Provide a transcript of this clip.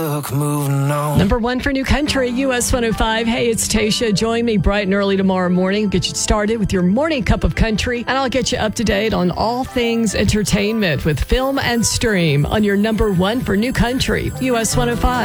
Moving on. Number one for New Country, US 105. Hey, it's Tasha. Join me bright and early tomorrow morning. Get you started with your morning cup of country, and I'll get you up to date on all things entertainment with Film and Stream on your number one for New Country, US 105.